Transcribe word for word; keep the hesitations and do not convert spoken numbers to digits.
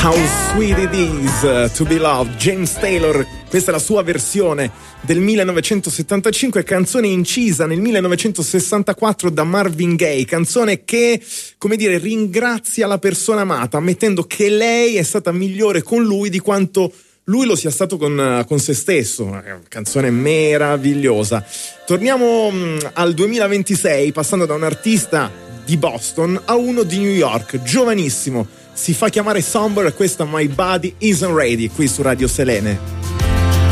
How Sweet It Is to Be Loved, James Taylor. Questa è la sua versione del millenovecentosettantacinque, canzone incisa nel millenovecentosessantaquattro da Marvin Gaye, canzone che, come dire, ringrazia la persona amata, ammettendo che lei è stata migliore con lui di quanto lui lo sia stato con, con se stesso. Una canzone meravigliosa. Torniamo mh, al duemilaventisei, passando da un artista di Boston a uno di New York, giovanissimo, si fa chiamare Somber, e questa My Body Isn't Ready, qui su Radio Selene.